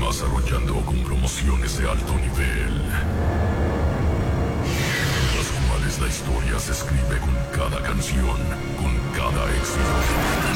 más arrollando con promociones de alto nivel, las cuales la historia se escribe con cada canción, con cada éxito.